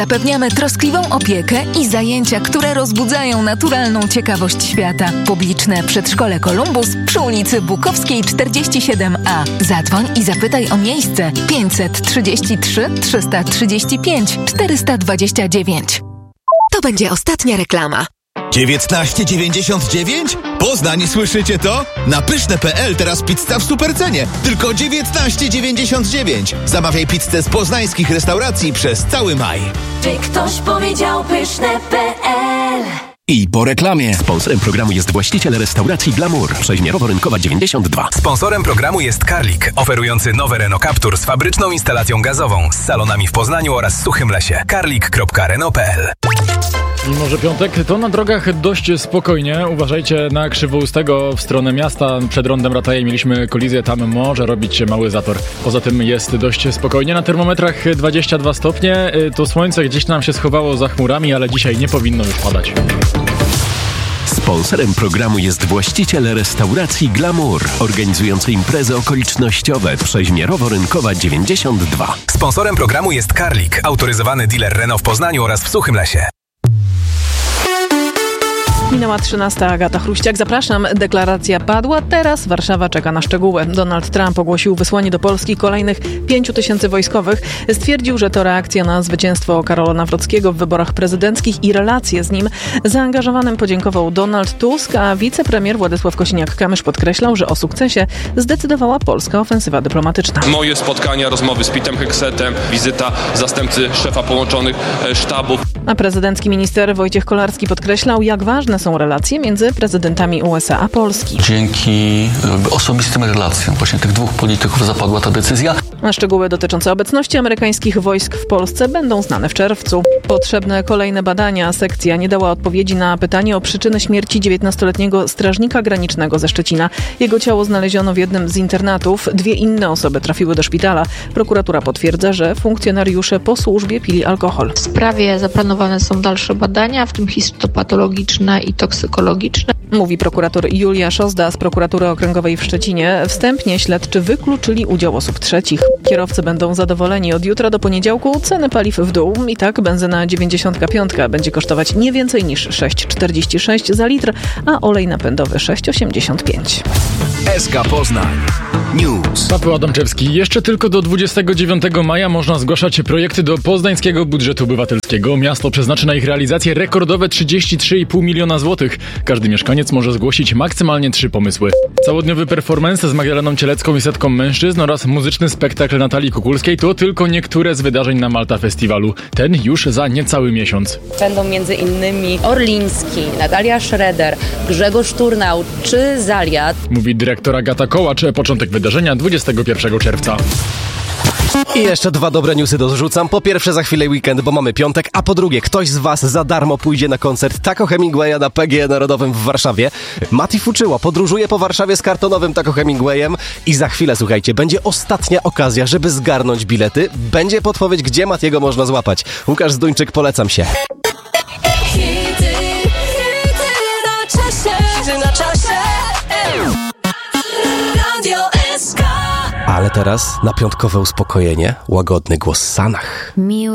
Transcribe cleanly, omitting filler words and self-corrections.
Zapewniamy troskliwą opiekę i zajęcia, które rozbudzają naturalną ciekawość świata. Publiczne przedszkole Kolumbus przy ulicy Bukowskiej 47A. Zadzwoń i zapytaj o miejsce 533 335 429. To będzie ostatnia reklama. 19,99? Poznań, słyszycie to? Na pyszne.pl teraz pizza w supercenie. Tylko 19,99. Zamawiaj pizzę z poznańskich restauracji przez cały maj. Czy ktoś powiedział pyszne.pl? I po reklamie. Sponsorem programu jest właściciel restauracji Glamour. Przeźmierowo-Rynkowa 92. Sponsorem programu jest Karlik, oferujący nowe Renault Captur z fabryczną instalacją gazową, z salonami w Poznaniu oraz Suchym Lesie. karlik.renault.pl. Mimo że piątek, to na drogach dość spokojnie. Uważajcie na Krzywoustego w stronę miasta. Przed rondem Rataje mieliśmy kolizję, tam może robić się mały zator. Poza tym jest dość spokojnie. Na termometrach 22 stopnie. To słońce gdzieś nam się schowało za chmurami, ale dzisiaj nie powinno już padać. Sponsorem programu jest właściciel restauracji Glamour, organizujący imprezy okolicznościowe. Przeźmierowo-Rynkowa 92. Sponsorem programu jest Karlik, autoryzowany dealer Renault w Poznaniu oraz w Suchym Lesie. Minęła 13. Agata Chruściak. Zapraszam. Deklaracja padła. Teraz Warszawa czeka na szczegóły. Donald Trump ogłosił wysłanie do Polski kolejnych 5 000 wojskowych. Stwierdził, że to reakcja na zwycięstwo Karola Nawrockiego w wyborach prezydenckich i relacje z nim. Zaangażowanym podziękował Donald Tusk, a wicepremier Władysław Kosiniak-Kamysz podkreślał, że o sukcesie zdecydowała polska ofensywa dyplomatyczna. Moje spotkania, rozmowy z Pitem Heksetem, wizyta zastępcy szefa połączonych sztabów. A prezydencki minister Wojciech Kolarski podkreślał, jak ważne są relacje między prezydentami USA a Polski. Dzięki osobistym relacjom właśnie tych dwóch polityków zapadła ta decyzja. A szczegóły dotyczące obecności amerykańskich wojsk w Polsce będą znane w czerwcu. Potrzebne kolejne badania. Sekcja nie dała odpowiedzi na pytanie o przyczynę śmierci 19-letniego strażnika granicznego ze Szczecina. Jego ciało znaleziono w jednym z internatów. 2 inne osoby trafiły do szpitala. Prokuratura potwierdza, że funkcjonariusze po służbie pili alkohol. W sprawie zaplanowane są dalsze badania, w tym histopatologiczne i toksykologiczne. Mówi prokurator Julia Szozda z Prokuratury Okręgowej w Szczecinie. Wstępnie śledczy wykluczyli udział osób trzecich. Kierowcy będą zadowoleni. Od jutra do poniedziałku ceny paliw w dół. I tak benzyna 95 będzie kosztować nie więcej niż 6,46 za litr, a olej napędowy 6,85. SK Poznań News. Paweł Adamczewski. Jeszcze tylko do 29 maja można zgłaszać projekty do poznańskiego budżetu obywatelskiego. Miasto przeznaczy na ich realizację rekordowe 33,5 miliona złotych. Każdy mieszkaniec może zgłosić maksymalnie 3 pomysły. Całodniowy performance z Magdaleną Cielecką i setką mężczyzn oraz muzyczny spektakl Natalii Kukulskiej to tylko niektóre z wydarzeń na Malta Festiwalu. Ten już za niecały miesiąc. Będą między innymi Orliński, Natalia Schroeder, Grzegorz Turnał czy Zaliad. Mówi dyrektor Agata Kołacz. Początek wydarzenia 21 czerwca. I jeszcze 2 dobre newsy dorzucam. Po pierwsze, za chwilę weekend, bo mamy piątek, a po drugie, ktoś z was za darmo pójdzie na koncert Taco Hemingwaya na PGE Narodowym w Warszawie. Mati Fuczyła podróżuje po Warszawie z kartonowym Taco Hemingwayem i za chwilę, słuchajcie, będzie ostatnia okazja, żeby zgarnąć bilety. Będzie podpowiedź, gdzie Matiego można złapać. Łukasz Zduńczyk, polecam się. Ale teraz na piątkowe uspokojenie, łagodny głos Sanach.